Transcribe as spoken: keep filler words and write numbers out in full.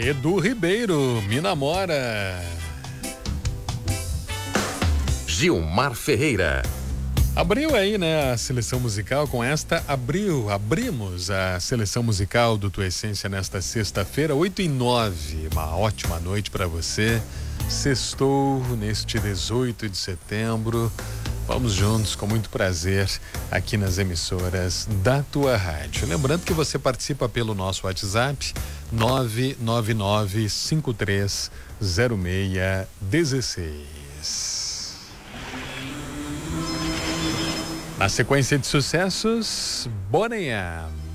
Edu Ribeiro, me namora. Gilmar Ferreira. Abriu aí, né, a seleção musical. Com esta, abriu, abrimos a seleção musical do Tua Essência nesta sexta-feira, oito e nove. Uma ótima noite para você. Sextou neste dezoito de setembro. Vamos juntos, com muito prazer, aqui nas emissoras da tua rádio. Lembrando que você participa pelo nosso WhatsApp, nove nove nove cinco três zero seis um seis. Na sequência de sucessos, Bonnie M.